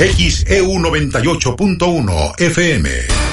XEU 98.1 FM.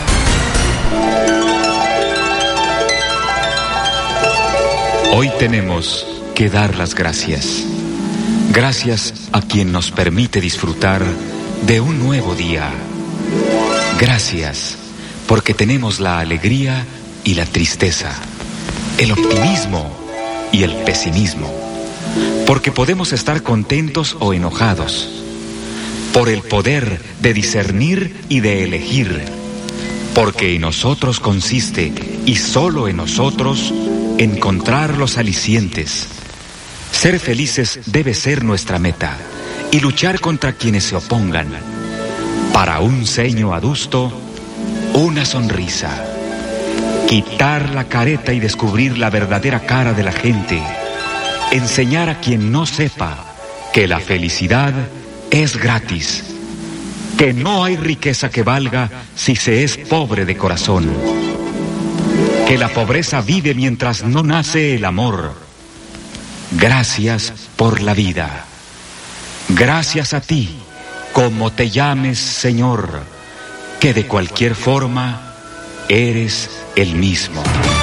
Hoy tenemos que dar las gracias. Gracias a quien nos permite disfrutar de un nuevo día. Gracias porque tenemos la alegría y la tristeza, el optimismo y el pesimismo, porque podemos estar contentos o enojados, por el poder de discernir y de elegir, porque en nosotros consiste, y solo en nosotros, encontrar los alicientes. Ser felices debe ser nuestra meta, y luchar contra quienes se opongan. Para un ceño adusto, una sonrisa. Quitar la careta y descubrir la verdadera cara de la gente. Enseñar a quien no sepa que la felicidad es gratis. Que no hay riqueza que valga si se es pobre de corazón. Que la pobreza vive mientras no nace el amor. Gracias por la vida. Gracias a ti, como te llames, Señor, que de cualquier forma eres el mismo.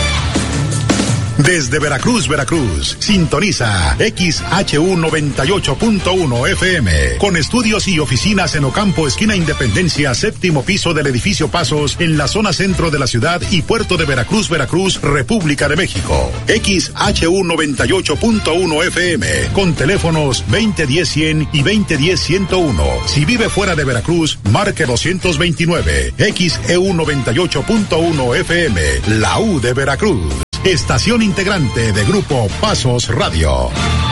Desde Veracruz, sintoniza XHU 98.1 FM, con estudios y oficinas en Ocampo, esquina Independencia, séptimo piso del edificio Pasos, en la zona centro de la ciudad y puerto de Veracruz, República de México. XHU 98.1 FM, con teléfonos 2010-100 y 2010-101. Si vive fuera de Veracruz, marque 229. XEU 98.1 FM, la U de Veracruz. Estación integrante de Grupo Pasos Radio.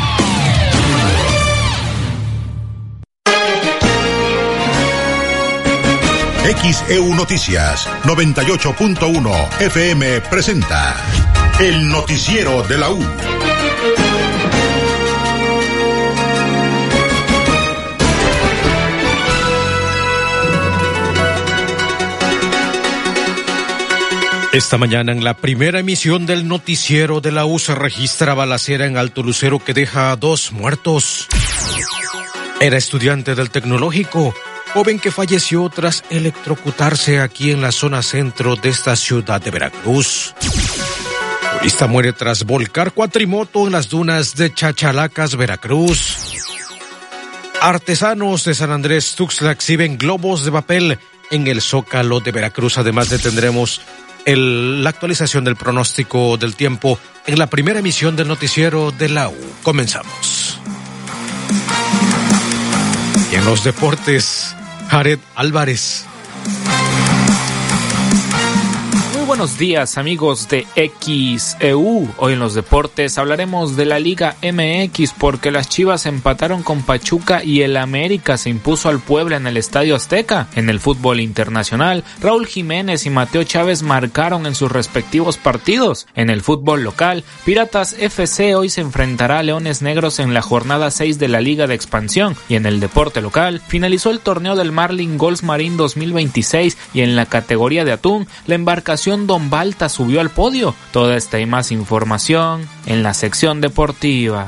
XEU Noticias 98.1 FM presenta el noticiero de la U. Esta mañana, en la primera emisión del noticiero de la U, se registra balacera en Alto Lucero que deja a 2 muertos. Era estudiante del Tecnológico, joven que falleció tras electrocutarse aquí en la zona centro de esta ciudad de Veracruz. Turista muere tras volcar cuatrimoto en las dunas de Chachalacas, Veracruz. Artesanos de San Andrés Tuxtla exhiben globos de papel en el Zócalo de Veracruz. Además, tendremos la actualización del pronóstico del tiempo en la primera emisión del noticiero de la U. Comenzamos. Y en los deportes, Jared Álvarez. Muy buenos días, amigos de XEU. Hoy en los deportes hablaremos de la Liga MX, porque las Chivas empataron con Pachuca y el América se impuso al Puebla en el Estadio Azteca. En el fútbol internacional, Raúl Jiménez y Mateo Chávez marcaron en sus respectivos partidos. En el fútbol local, Piratas FC hoy se enfrentará a Leones Negros en la jornada 6 de la Liga de Expansión. Y en el deporte local, finalizó el torneo del Marlin Golf Marín 2026 y en la categoría de atún, la embarcación Don Balta subió al podio. Toda esta y más información en la sección deportiva.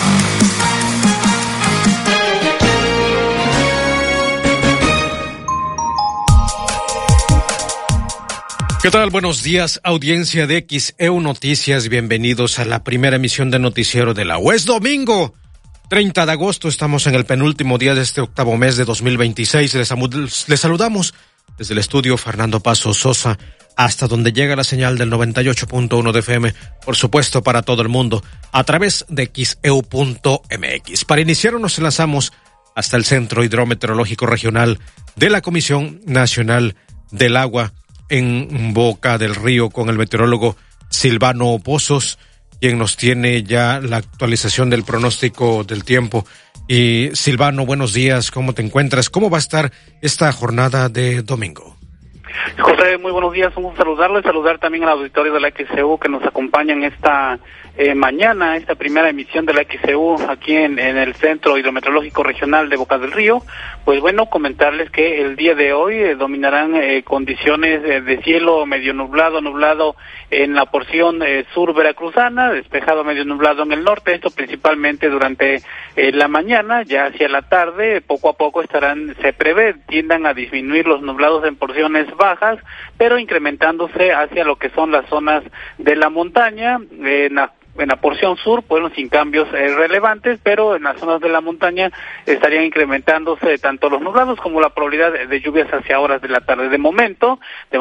¿Qué tal? Buenos días, audiencia de XEU Noticias. Bienvenidos a la primera emisión del noticiero de la U. Es domingo, 30 de agosto. Estamos en el penúltimo día de este octavo mes de 2026. Les saludamos desde el estudio Fernando Paso Sosa, hasta donde llega la señal del 98.1 de FM, por supuesto para todo el mundo, a través de XEU.mx. Para iniciar nos enlazamos hasta el Centro Hidrometeorológico Regional de la Comisión Nacional del Agua, en Boca del Río, con el meteorólogo Silvano Pozos, quien nos tiene ya la actualización del pronóstico del tiempo. Y Silvano, buenos días, ¿cómo te encuentras? ¿Cómo va a estar esta jornada de domingo? José, muy buenos días, un gusto saludar también al auditorio de la XEU que nos acompaña en mañana esta primera emisión de la XEU aquí en el Centro Hidrometeorológico Regional de Boca del Río. Pues bueno, comentarles que el día de hoy dominarán condiciones de cielo medio nublado en la porción sur veracruzana, despejado medio nublado en el norte, esto principalmente durante la mañana. Ya hacia la tarde poco a poco se prevé, tiendan a disminuir los nublados en porciones bajas, pero incrementándose hacia lo que son las zonas de la montaña, en la porción sur, bueno, sin cambios relevantes, pero en las zonas de la montaña estarían incrementándose tanto los nublados como la probabilidad de lluvias hacia horas de la tarde. De momento,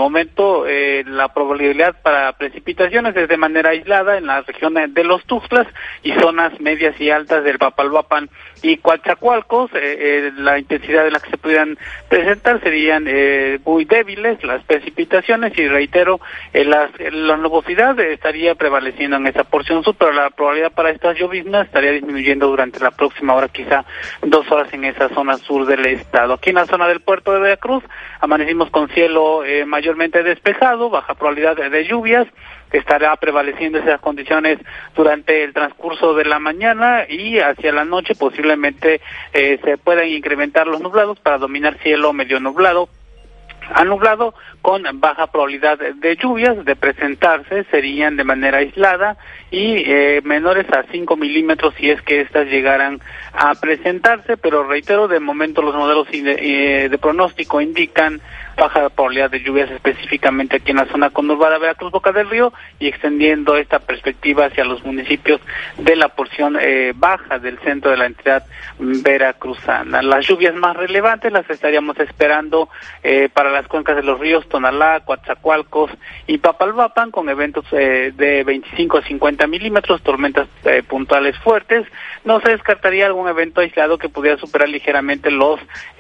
la probabilidad para precipitaciones es de manera aislada en la región de los Tuxtlas y zonas medias y altas del Papalhuapan y Coatzacoalcos. La intensidad de la que se pudieran presentar serían muy débiles las precipitaciones, y reitero, la nubosidad estaría prevaleciendo en esa porción sur, pero la probabilidad para estas lloviznas estaría disminuyendo durante la próxima hora, quizá 2 horas en esa zona sur del estado. Aquí en la zona del puerto de Veracruz amanecimos con cielo mayormente despejado, baja probabilidad de lluvias. Estará prevaleciendo esas condiciones durante el transcurso de la mañana, y hacia la noche posiblemente se puedan incrementar los nublados para dominar cielo medio nublado a nublado, con baja probabilidad de lluvias. De presentarse serían de manera aislada y menores a 5 milímetros si es que estas llegaran a presentarse, pero reitero, de momento los modelos de pronóstico indican baja probabilidad de lluvias específicamente aquí en la zona conurbada Veracruz, Boca del Río, y extendiendo esta perspectiva hacia los municipios de la porción baja del centro de la entidad veracruzana. Las lluvias más relevantes las estaríamos esperando para las cuencas de los ríos Tonalá, Coatzacoalcos y Papalhuapan, con eventos de 25 a 50 milímetros, tormentas puntuales fuertes. No se descartaría algún evento aislado que pudiera superar ligeramente los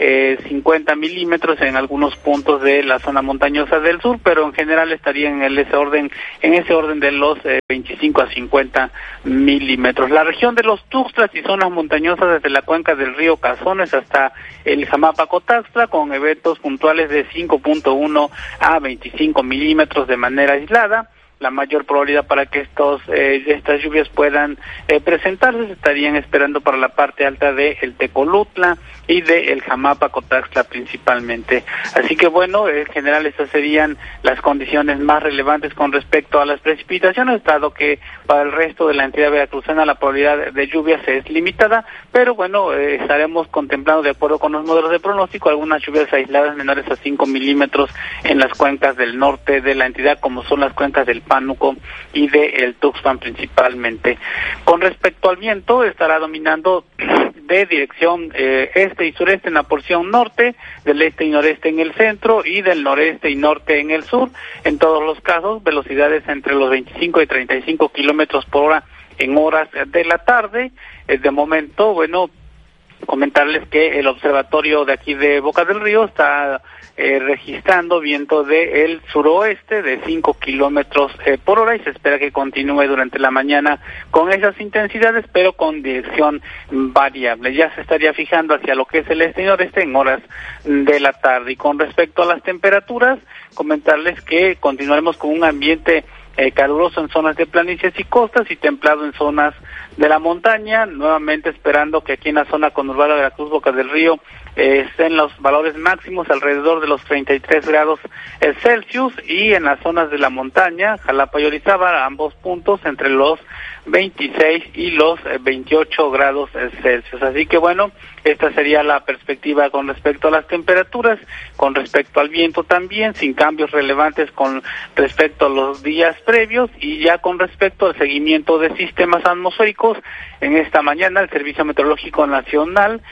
50 milímetros en algunos puntos de la zona montañosa del sur, pero en general estaría en ese orden de los 25 a 50 milímetros. La región de los Tuxtlas y zonas montañosas desde la cuenca del río Cazones hasta el Jamapa-Cotaxtla, con eventos puntuales de 5.1 a 25 milímetros de manera aislada. La mayor probabilidad para que estas lluvias puedan presentarse se estarían esperando para la parte alta de el Tecolutla y de el Jamapa-Cotaxtla principalmente. Así que bueno, en general estas serían las condiciones más relevantes con respecto a las precipitaciones, dado que para el resto de la entidad veracruzana la probabilidad de lluvias es limitada, pero bueno, estaremos contemplando, de acuerdo con los modelos de pronóstico, algunas lluvias aisladas menores a 5 milímetros en las cuencas del norte de la entidad, como son las cuencas del Pánuco y de el Tuxpan principalmente. Con respecto al viento, estará dominando de dirección este y sureste en la porción norte, del este y noreste en el centro y del noreste y norte en el sur. En todos los casos, velocidades entre los 25 y 35 kilómetros por hora en horas de la tarde. De momento, bueno, comentarles que el observatorio de aquí de Boca del Río está registrando viento del suroeste de 5 kilómetros por hora, y se espera que continúe durante la mañana con esas intensidades, pero con dirección variable. Ya se estaría fijando hacia lo que es el este y noreste en horas de la tarde. Y con respecto a las temperaturas, comentarles que continuaremos con un ambiente caluroso en zonas de planicies y costas y templado en zonas de la montaña, nuevamente esperando que aquí en la zona conurbada de Veracruz, Boca del Río, estén los valores máximos alrededor de los 33 grados Celsius, y en las zonas de la montaña, Jalapa y Orizaba, ambos puntos entre los 26 y los 28 grados Celsius. Así que bueno, esta sería la perspectiva con respecto a las temperaturas. Con respecto al viento también, sin cambios relevantes con respecto a los días previos, y ya con respecto al seguimiento de sistemas atmosféricos, en esta mañana el Servicio Meteorológico Nacional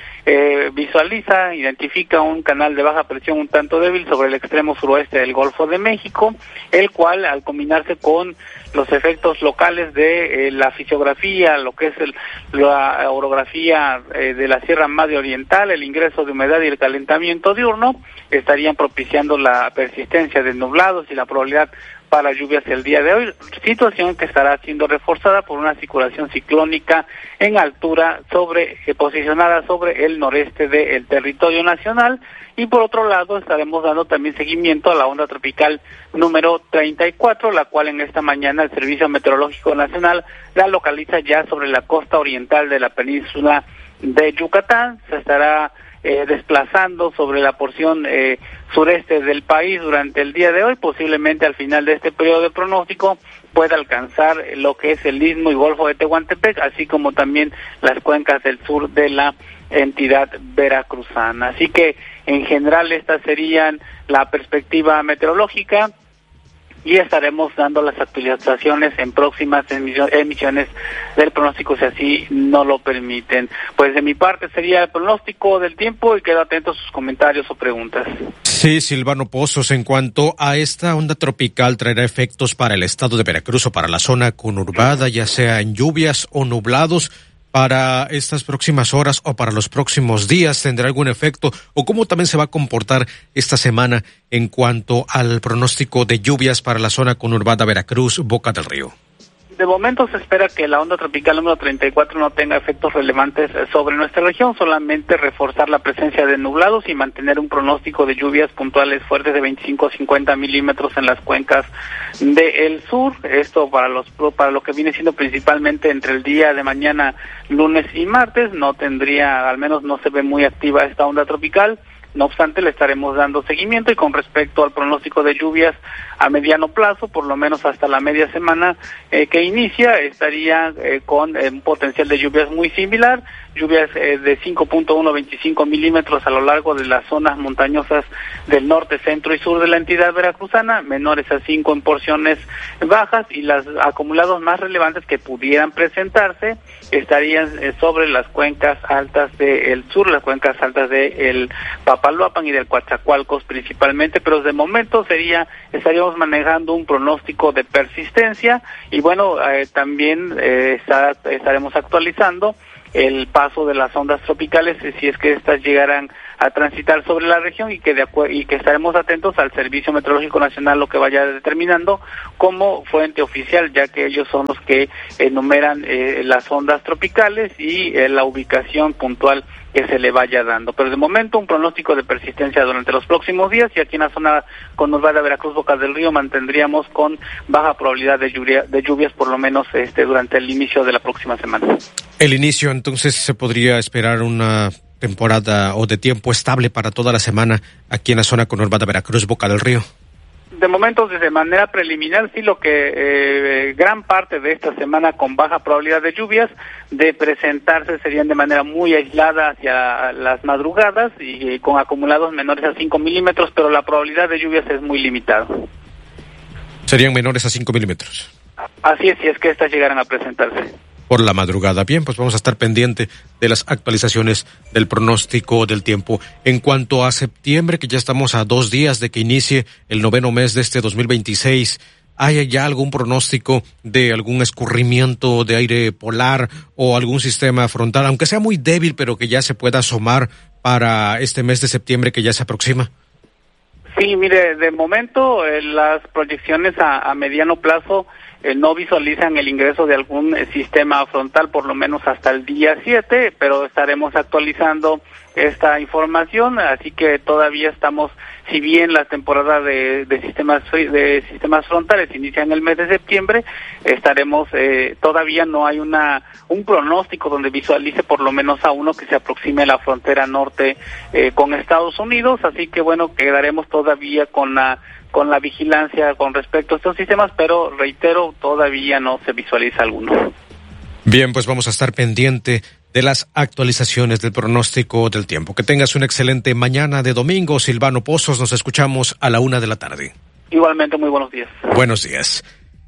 identifica un canal de baja presión un tanto débil sobre el extremo suroeste del Golfo de México, el cual, al combinarse con los efectos locales de la fisiografía, lo que es la orografía de la Sierra Madre Oriental, el ingreso de humedad y el calentamiento diurno, estarían propiciando la persistencia de nublados y la probabilidad para lluvias el día de hoy, situación que estará siendo reforzada por una circulación ciclónica en altura posicionada sobre el noreste del territorio nacional, y por otro lado estaremos dando también seguimiento a la onda tropical número 34, la cual en esta mañana el Servicio Meteorológico Nacional la localiza ya sobre la costa oriental de la península de Yucatán. Se estará desplazando sobre la porción sureste del país durante el día de hoy. Posiblemente al final de este periodo de pronóstico pueda alcanzar lo que es el Istmo y Golfo de Tehuantepec, así como también las cuencas del sur de la entidad veracruzana. Así que en general estas serían la perspectiva meteorológica, y estaremos dando las actualizaciones en próximas emisiones del pronóstico si así no lo permiten. Pues de mi parte sería el pronóstico del tiempo, y quedo atento a sus comentarios o preguntas. Sí, Silvano Pozos, en cuanto a esta onda tropical, ¿traerá efectos para el estado de Veracruz o para la zona conurbada, ya sea en lluvias o nublados? ¿Para estas próximas horas o para los próximos días tendrá algún efecto? ¿O cómo también se va a comportar esta semana en cuanto al pronóstico de lluvias para la zona conurbada Veracruz, Boca del Río? De momento se espera que la onda tropical número 34 no tenga efectos relevantes sobre nuestra región, solamente reforzar la presencia de nublados y mantener un pronóstico de lluvias puntuales fuertes de 25 a 50 milímetros en las cuencas del sur. Esto para lo que viene siendo principalmente entre el día de mañana, lunes y martes. Al menos no se ve muy activa esta onda tropical. No obstante, le estaremos dando seguimiento, y con respecto al pronóstico de lluvias a mediano plazo, por lo menos hasta la media semana que inicia, estaría con un potencial de lluvias muy similar, lluvias de 5.1 a 25 milímetros a lo largo de las zonas montañosas del norte, centro y sur de la entidad veracruzana, menores a 5 en porciones bajas, y los acumulados más relevantes que pudieran presentarse estarían sobre las cuencas altas del sur, las cuencas altas del Papaloapan y del Coatzacoalcos principalmente, pero de momento estaríamos manejando un pronóstico de persistencia, y bueno, también estaremos actualizando el paso de las ondas tropicales si es que estas llegaran a transitar sobre la región, y que estaremos atentos al Servicio Meteorológico Nacional lo que vaya determinando como fuente oficial, ya que ellos son los que enumeran las ondas tropicales y la ubicación puntual que se le vaya dando. Pero de momento un pronóstico de persistencia durante los próximos días, y aquí en la zona conurbada Veracruz, Boca del Río, mantendríamos con baja probabilidad de lluvias por lo menos durante el inicio de la próxima semana. El inicio, entonces, se podría esperar una temporada o de tiempo estable para toda la semana aquí en la zona conurbada Veracruz, Boca del Río. De momento, de manera preliminar, sí, lo que gran parte de esta semana con baja probabilidad de lluvias, de presentarse serían de manera muy aislada hacia las madrugadas y con acumulados menores a 5 milímetros, pero la probabilidad de lluvias es muy limitada. Serían menores a 5 milímetros. Así es, si es que estas llegaran a presentarse. Por la madrugada. Bien, pues vamos a estar pendiente de las actualizaciones del pronóstico del tiempo. En cuanto a septiembre, que ya estamos a 2 días de que inicie el 9º mes de este 2026, ¿hay ya algún pronóstico de algún escurrimiento de aire polar o algún sistema frontal, aunque sea muy débil, pero que ya se pueda asomar para este mes de septiembre que ya se aproxima? Sí, mire, de momento las proyecciones a mediano plazo no visualizan el ingreso de algún sistema frontal, por lo menos hasta el día 7, pero estaremos actualizando esta información, así que todavía estamos, si bien la temporada de sistemas frontales inicia en el mes de septiembre, estaremos, todavía no hay un pronóstico donde visualice por lo menos a uno que se aproxime a la frontera norte con Estados Unidos, así que bueno, quedaremos todavía con la vigilancia con respecto a estos sistemas, pero reitero, todavía no se visualiza alguno. Bien, pues vamos a estar pendiente de las actualizaciones del pronóstico del tiempo. Que tengas una excelente mañana de domingo, Silvano Pozos. Nos escuchamos a la 1:00 p.m. Igualmente, muy buenos días. Buenos días.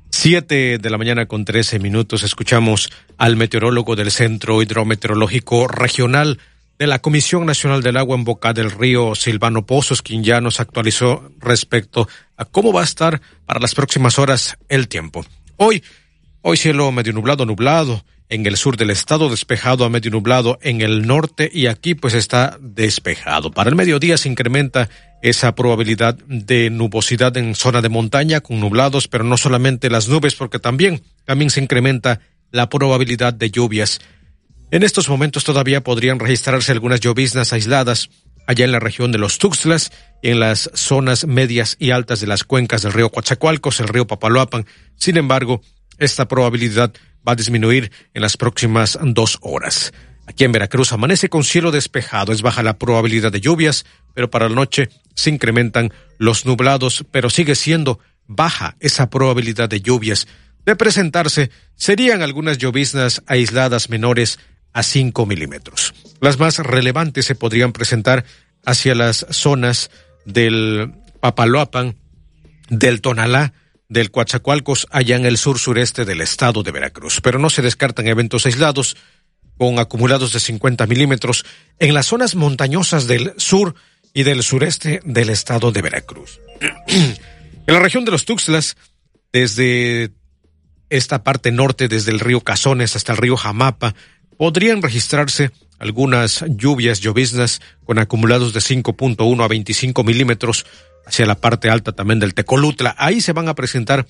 7:13 a.m. Escuchamos al meteorólogo del Centro Hidrometeorológico Regional de la Comisión Nacional del Agua en Boca del Río, Silvano Pozos, quien ya nos actualizó respecto a cómo va a estar para las próximas horas el tiempo. Hoy cielo medio nublado, en el sur del estado, despejado a medio nublado en el norte, y aquí pues está despejado. Para el mediodía se incrementa esa probabilidad de nubosidad en zona de montaña con nublados, pero no solamente las nubes, porque también se incrementa la probabilidad de lluvias. En estos momentos todavía podrían registrarse algunas lloviznas aisladas allá en la región de los Tuxtlas y en las zonas medias y altas de las cuencas del río Coatzacoalcos, el río Papaloapan. Sin embargo, esta probabilidad va a disminuir en las próximas 2 horas. Aquí en Veracruz amanece con cielo despejado, es baja la probabilidad de lluvias, pero para la noche se incrementan los nublados, pero sigue siendo baja esa probabilidad de lluvias. De presentarse, serían algunas lloviznas aisladas menores a 5 milímetros. Las más relevantes se podrían presentar hacia las zonas del Papaloapan, del Tonalá, del Coatzacoalcos, allá en el sur-sureste del estado de Veracruz. Pero no se descartan eventos aislados con acumulados de 50 milímetros en las zonas montañosas del sur y del sureste del estado de Veracruz. En la región de los Tuxtlas, desde esta parte norte, desde el río Cazones hasta el río Jamapa, podrían registrarse algunas lloviznas con acumulados de 5.1 a 25 milímetros hacia la parte alta también del Tecolutla. Ahí se van a presentar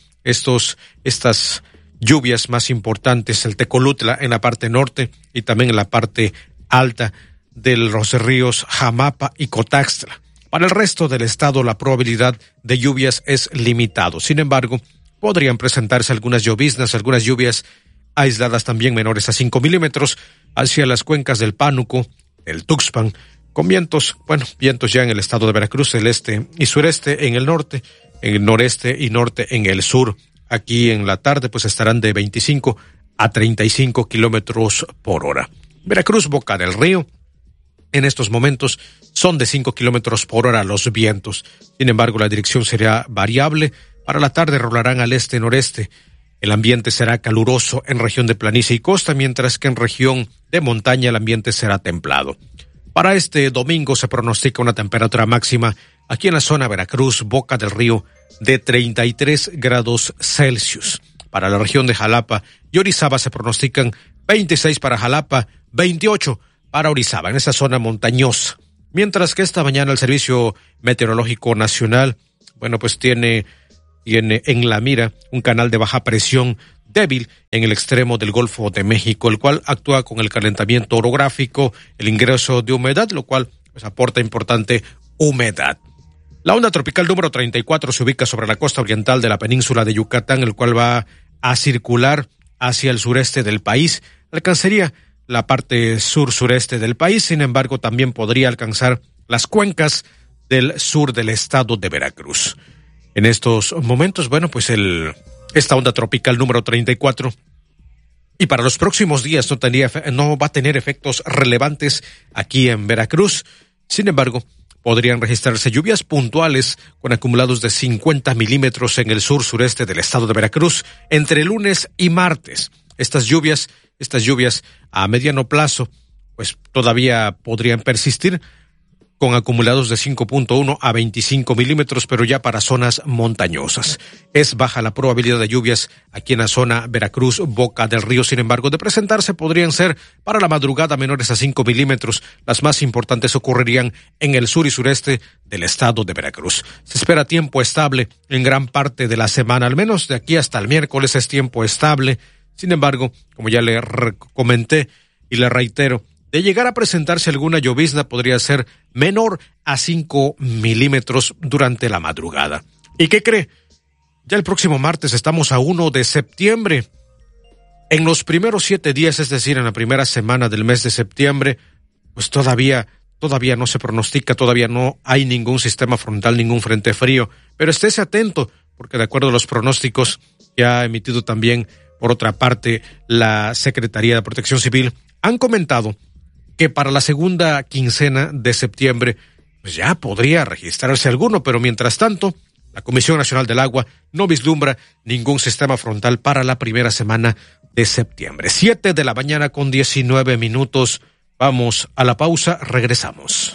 estas lluvias más importantes, el Tecolutla en la parte norte y también en la parte alta de los ríos Jamapa y Cotaxtla. Para el resto del estado la probabilidad de lluvias es limitado. Sin embargo, podrían presentarse algunas lloviznas, algunas lluvias aisladas también menores a 5 milímetros hacia las cuencas del Pánuco, el Tuxpan, con vientos ya en el estado de Veracruz, el este y sureste en el norte, en el noreste y norte en el sur. Aquí en la tarde pues estarán de 25 a 35 kilómetros por hora. Veracruz, Boca del Río, en estos momentos son de 5 kilómetros por hora los vientos. Sin embargo, la dirección será variable. Para la tarde rolarán al este-noreste. El ambiente será caluroso en región de planicie y costa, mientras que en región de montaña el ambiente será templado. Para este domingo se pronostica una temperatura máxima aquí en la zona Veracruz, Boca del Río, de 33 grados Celsius. Para la región de Jalapa y Orizaba se pronostican 26 para Jalapa, 28 para Orizaba, en esa zona montañosa. Mientras que esta mañana el Servicio Meteorológico Nacional, tiene en la mira un canal de baja presión débil en el extremo del Golfo de México, el cual actúa con el calentamiento orográfico, el ingreso de humedad, lo cual aporta importante humedad. La onda tropical número 34 se ubica sobre la costa oriental de la península de Yucatán, el cual va a circular hacia el sureste del país. Alcanzaría la parte sur-sureste del país, sin embargo, también podría alcanzar las cuencas del sur del estado de Veracruz. En estos momentos, esta onda tropical número 34, y para los próximos días no va a tener efectos relevantes aquí en Veracruz. Sin embargo, podrían registrarse lluvias puntuales con acumulados de 50 milímetros en el sur-sureste del estado de Veracruz entre lunes y martes. Estas lluvias a mediano plazo, todavía podrían persistir con acumulados de 5.1 a 25 milímetros, pero ya para zonas montañosas. Es baja la probabilidad de lluvias aquí en la zona Veracruz, Boca del Río. Sin embargo, de presentarse podrían ser para la madrugada menores a 5 milímetros. Las más importantes ocurrirían en el sur y sureste del estado de Veracruz. Se espera tiempo estable en gran parte de la semana, al menos de aquí hasta el miércoles es tiempo estable. Sin embargo, como ya le comenté y le reitero, de llegar a presentarse alguna llovizna podría ser menor a 5 milímetros durante la madrugada. ¿Y qué cree? Ya el próximo martes estamos a 1 de septiembre. En los primeros 7 días, es decir, en la primera semana del mes de septiembre, todavía no se pronostica, todavía no hay ningún sistema frontal, ningún frente frío. Pero estése atento, porque de acuerdo a los pronósticos que ha emitido también, por otra parte, la Secretaría de Protección Civil, han comentado que para la segunda quincena de septiembre ya podría registrarse alguno, pero mientras tanto, la Comisión Nacional del Agua no vislumbra ningún sistema frontal para la primera semana de septiembre. 7 de la mañana con 19 minutos. Vamos a la pausa, regresamos.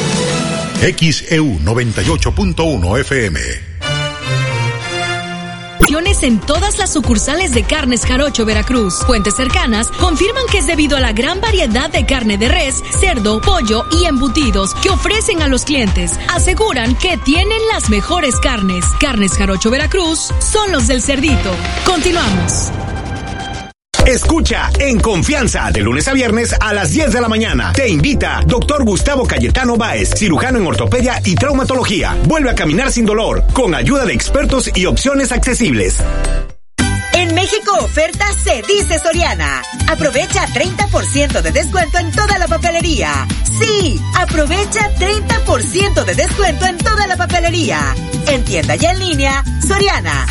XEU 98.1 FM. En todas las sucursales de Carnes Jarocho Veracruz. Fuentes cercanas confirman que es debido a la gran variedad de carne de res, cerdo, pollo y embutidos que ofrecen a los clientes. Aseguran que tienen las mejores carnes. Carnes Jarocho Veracruz son los del cerdito. Continuamos. Escucha En Confianza de lunes a viernes a las 10 de la mañana. Te invita Dr. Gustavo Cayetano Báez, cirujano en ortopedia y traumatología. Vuelve a caminar sin dolor, con ayuda de expertos y opciones accesibles. En México oferta se dice Soriana. Aprovecha 30% de descuento en toda la papelería. Sí, aprovecha 30% de descuento en toda la papelería. En tienda y en línea, Soriana.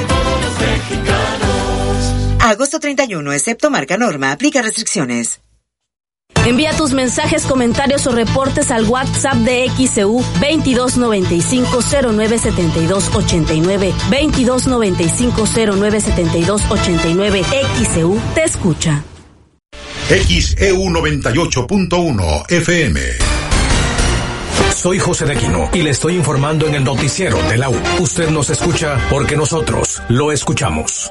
Agosto 31, excepto marca Norma, aplica restricciones. Envía tus mensajes, comentarios o reportes al WhatsApp de XEU 2295-097289. 2295-097289. XEU te escucha. XEU 98.1 FM. Soy José de Aquino y le estoy informando en el noticiero de la U. Usted nos escucha porque nosotros lo escuchamos.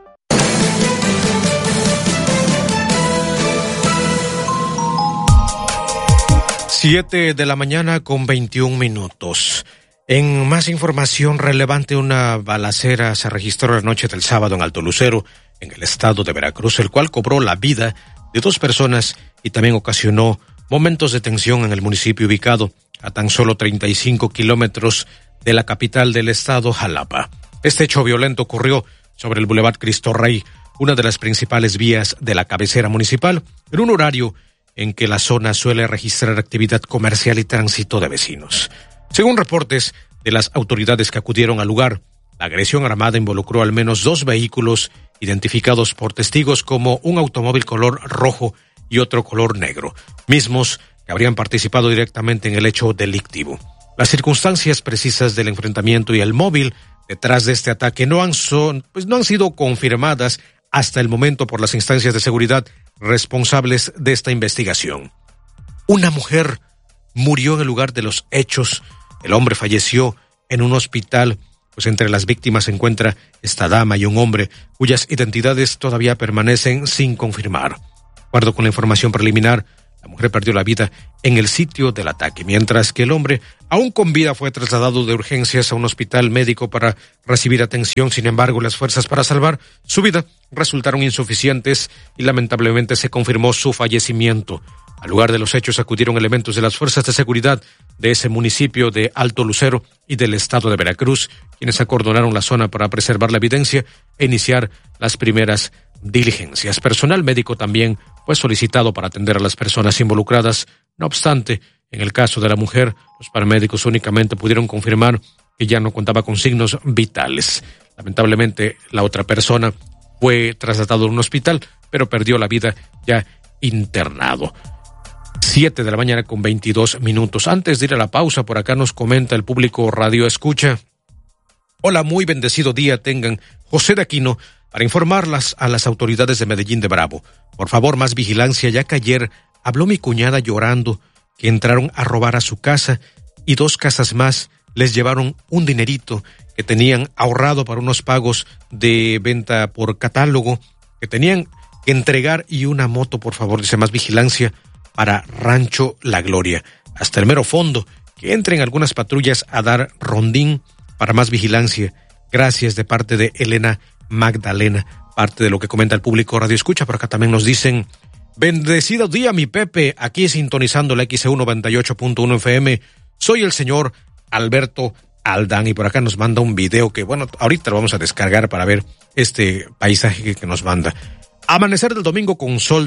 7 de la mañana con 21 minutos. En más información relevante, una balacera se registró la noche del sábado en Alto Lucero, en el estado de Veracruz, el cual cobró la vida de 2 personas y también ocasionó momentos de tensión en el municipio ubicado a tan solo 35 kilómetros de la capital del estado, Jalapa. Este hecho violento ocurrió sobre el Boulevard Cristo Rey, una de las principales vías de la cabecera municipal, en un horario en que la zona suele registrar actividad comercial y tránsito de vecinos. Según reportes de las autoridades que acudieron al lugar, la agresión armada involucró al menos 2 vehículos identificados por testigos como un automóvil color rojo y otro color negro, mismos que habrían participado directamente en el hecho delictivo. Las circunstancias precisas del enfrentamiento y el móvil detrás de este ataque no han sido confirmadas hasta el momento por las instancias de seguridad responsables de esta investigación. Una mujer murió en el lugar de los hechos. El hombre falleció en un hospital, pues entre las víctimas se encuentra esta dama y un hombre cuyas identidades todavía permanecen sin confirmar. De acuerdo con la información preliminar, la mujer perdió la vida en el sitio del ataque, mientras que el hombre, aún con vida, fue trasladado de urgencias a un hospital médico para recibir atención. Sin embargo, las fuerzas para salvar su vida resultaron insuficientes y lamentablemente se confirmó su fallecimiento. Al lugar de los hechos acudieron elementos de las fuerzas de seguridad de ese municipio de Alto Lucero y del estado de Veracruz, quienes acordonaron la zona para preservar la evidencia e iniciar las primeras diligencias. Personal médico también fue solicitado para atender a las personas involucradas. No obstante, en el caso de la mujer, los paramédicos únicamente pudieron confirmar que ya no contaba con signos vitales. Lamentablemente, la otra persona fue trasladado a un hospital, pero perdió la vida ya internado. 7 de la mañana con 22 minutos. Antes de ir a la pausa, por acá nos comenta el público Radio Escucha. Hola, muy bendecido día tengan. José de Aquino, para informarlas a las autoridades de Medellín de Bravo. Por favor, más vigilancia, ya que ayer habló mi cuñada llorando que entraron a robar a su casa y 2 casas más les llevaron un dinerito que tenían ahorrado para unos pagos de venta por catálogo que tenían que entregar y una moto, por favor, dice más vigilancia para Rancho La Gloria. Hasta el mero fondo, que entren algunas patrullas a dar rondín para más vigilancia. Gracias de parte de Elena Magdalena, parte de lo que comenta el público Radio Escucha. Por acá también nos dicen, bendecido día mi Pepe, aquí sintonizando la XEU 98.1 FM, soy el señor Alberto Aldán, y por acá nos manda un video que, bueno, ahorita lo vamos a descargar para ver este paisaje que nos manda. Amanecer del domingo con sol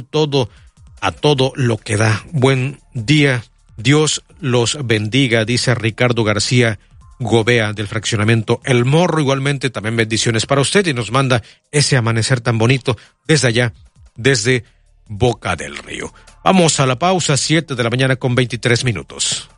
a todo lo que da. Buen día, Dios los bendiga, dice Ricardo García Gobea del fraccionamiento El Morro. Igualmente también bendiciones para usted, y nos manda ese amanecer tan bonito desde allá, desde Boca del Río. Vamos a la pausa, 7 de la mañana con 23 minutos.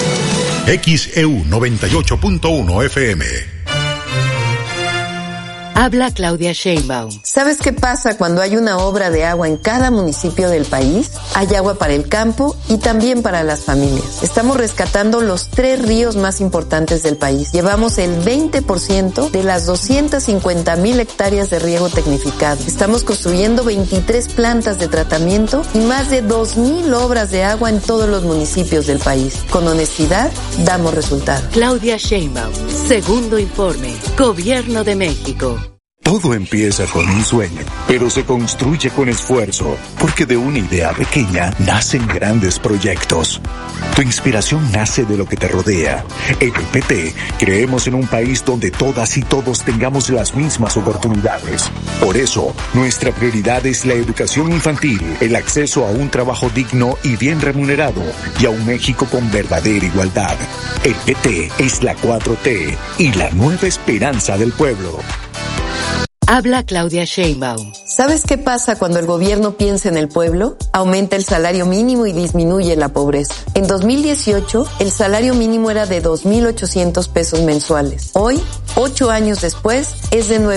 XEU 98.1 FM. Habla Claudia Sheinbaum. ¿Sabes qué pasa cuando hay una obra de agua en cada municipio del país? Hay agua para el campo y también para las familias. Estamos rescatando los 3 ríos más importantes del país. Llevamos el 20% de las 250,000 hectáreas de riego tecnificado. Estamos construyendo 23 plantas de tratamiento y más de 2,000 obras de agua en todos los municipios del país. Con honestidad, damos resultados. Claudia Sheinbaum, segundo informe, Gobierno de México. Todo empieza con un sueño, pero se construye con esfuerzo, porque de una idea pequeña nacen grandes proyectos. Tu inspiración nace de lo que te rodea. En el PT creemos en un país donde todas y todos tengamos las mismas oportunidades. Por eso, nuestra prioridad es la educación infantil, el acceso a un trabajo digno y bien remunerado, y a un México con verdadera igualdad. El PT es la 4T y la nueva esperanza del pueblo. Habla Claudia Sheinbaum. ¿Sabes qué pasa cuando el gobierno piensa en el pueblo? Aumenta el salario mínimo y disminuye la pobreza. En 2018, el salario mínimo era de 2,800 pesos mensuales. Hoy, 8 años después, es de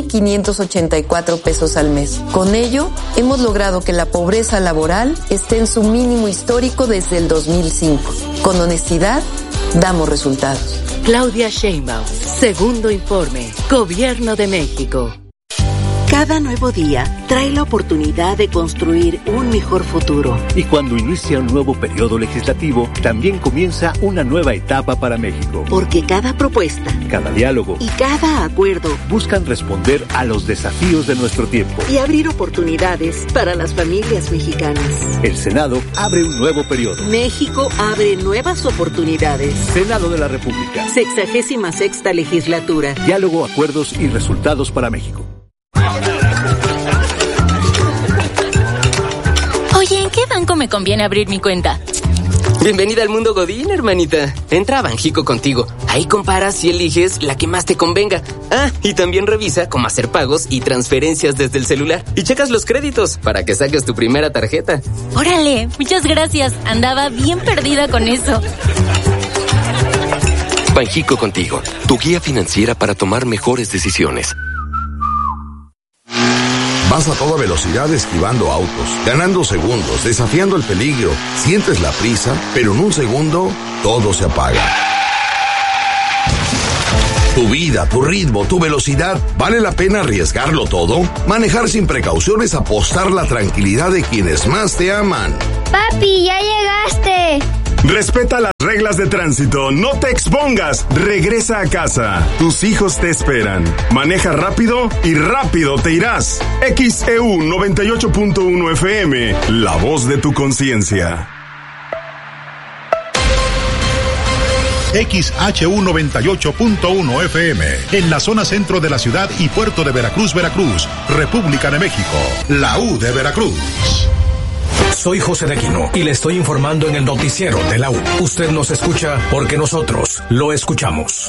9,584 pesos al mes. Con ello, hemos logrado que la pobreza laboral esté en su mínimo histórico desde el 2005. Con honestidad, damos resultados. Claudia Sheinbaum, segundo informe, Gobierno de México. Cada nuevo día trae la oportunidad de construir un mejor futuro. Y cuando inicia un nuevo periodo legislativo, también comienza una nueva etapa para México. Porque cada propuesta, cada diálogo y cada acuerdo buscan responder a los desafíos de nuestro tiempo y abrir oportunidades para las familias mexicanas. El Senado abre un nuevo periodo. México abre nuevas oportunidades. Senado de la República. 66ª legislatura. Diálogo, acuerdos y resultados para México. Oye, ¿en qué banco me conviene abrir mi cuenta? Bienvenida al mundo Godín, hermanita. Entra a Banjico Contigo. Ahí comparas y eliges la que más te convenga. Ah, y también revisa cómo hacer pagos y transferencias desde el celular. Y checas los créditos para que saques tu primera tarjeta. Órale, muchas gracias. Andaba bien perdida con eso. Banjico Contigo, tu guía financiera para tomar mejores decisiones. Vas a toda velocidad esquivando autos, ganando segundos, desafiando el peligro. Sientes la prisa, pero en un segundo, todo se apaga. Tu vida, tu ritmo, tu velocidad, ¿vale la pena arriesgarlo todo? Manejar sin precauciones, apostar la tranquilidad de quienes más te aman. Papi, ya llegaste. Respeta las reglas de tránsito, no te expongas, regresa a casa. Tus hijos te esperan. Maneja rápido y rápido te irás. XEU 98.1 FM, la voz de tu conciencia. XHU 98.1 FM, en la zona centro de la ciudad y puerto de Veracruz, Veracruz, República de México, la U de Veracruz. Soy José de Aquino y le estoy informando en el noticiero de la U. Usted nos escucha porque nosotros lo escuchamos.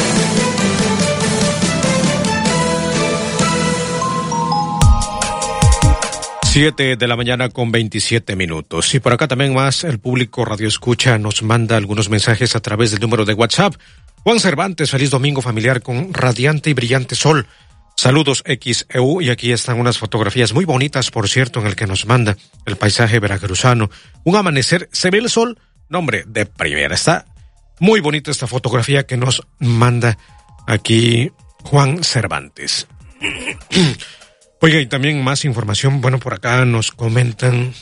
Siete de la mañana con 27 minutos. Y por acá también más, el público Radio Escucha nos manda algunos mensajes a través del número de WhatsApp. Juan Cervantes, feliz domingo familiar con radiante y brillante sol. Saludos XEU, y aquí están unas fotografías muy bonitas, por cierto, en el que nos manda el paisaje veracruzano. Un amanecer, se ve el sol, no hombre, de primera. Está muy bonita esta fotografía que nos manda aquí Juan Cervantes. Oiga, y también más información, bueno, por acá nos comentan.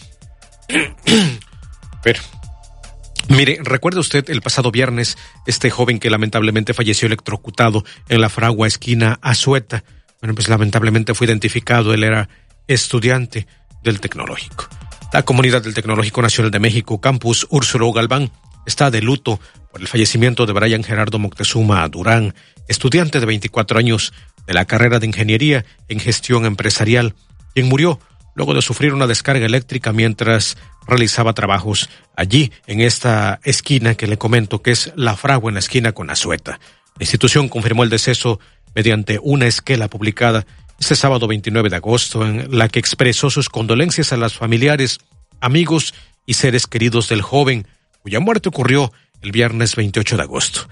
Pero, mire, ¿recuerda usted el pasado viernes este joven que lamentablemente falleció electrocutado en la Fragua esquina Azueta? Bueno, pues lamentablemente fue identificado, él era estudiante del Tecnológico. La comunidad del Tecnológico Nacional de México, Campus Úrsulo Galván, está de luto por el fallecimiento de Brian Gerardo Moctezuma Durán, estudiante de 24 años de la carrera de Ingeniería en Gestión Empresarial, quien murió luego de sufrir una descarga eléctrica mientras realizaba trabajos allí, en esta esquina que le comento, que es la Fragua en la esquina con Azueta. La institución confirmó el deceso mediante una esquela publicada este sábado 29 de agosto, en la que expresó sus condolencias a las familiares, amigos y seres queridos del joven, cuya muerte ocurrió el viernes 28 de agosto.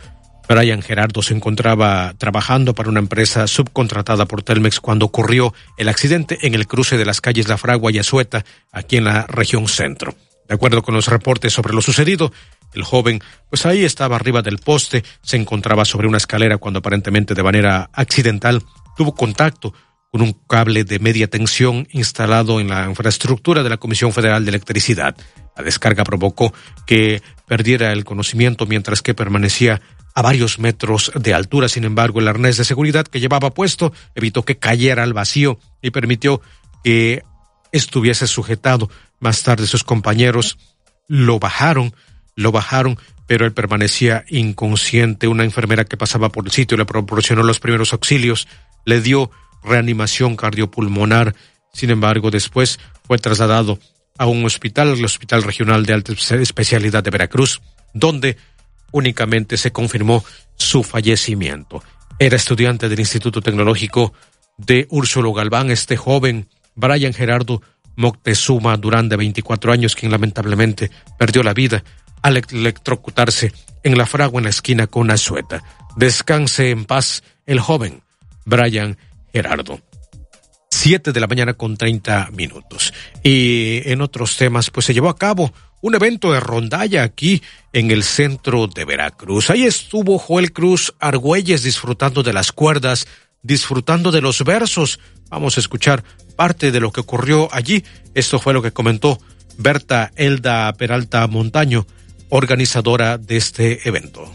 Brian Gerardo se encontraba trabajando para una empresa subcontratada por Telmex cuando ocurrió el accidente en el cruce de las calles La Fragua y Azueta, aquí en la región centro. De acuerdo con los reportes sobre lo sucedido, el joven, pues ahí estaba arriba del poste, se encontraba sobre una escalera cuando aparentemente de manera accidental tuvo contacto con un cable de media tensión instalado en la infraestructura de la Comisión Federal de Electricidad. La descarga provocó que perdiera el conocimiento mientras que permanecía a varios metros de altura. Sin embargo, el arnés de seguridad que llevaba puesto evitó que cayera al vacío y permitió que estuviese sujetado. Más tarde sus compañeros lo bajaron, pero él permanecía inconsciente. Una enfermera que pasaba por el sitio le proporcionó los primeros auxilios, le dio reanimación cardiopulmonar. Sin embargo, después fue trasladado a un hospital, el Hospital Regional de Alta Especialidad de Veracruz, donde únicamente se confirmó su fallecimiento. Era estudiante del Instituto Tecnológico de Úrsulo Galván, este joven, Brian Gerardo Moctezuma Durán, de 24 años, quien lamentablemente perdió la vida al electrocutarse en La Fragua, en la esquina con Azueta. Descanse en paz el joven Brian Gerardo. 7:30 a.m. Y en otros temas, pues se llevó a cabo un evento de rondalla aquí en el centro de Veracruz. Ahí estuvo Joel Cruz Argüelles disfrutando de las cuerdas, disfrutando de los versos. Vamos a escuchar parte de lo que ocurrió allí. Esto fue lo que comentó Berta Elda Peralta Montaño, organizadora de este evento.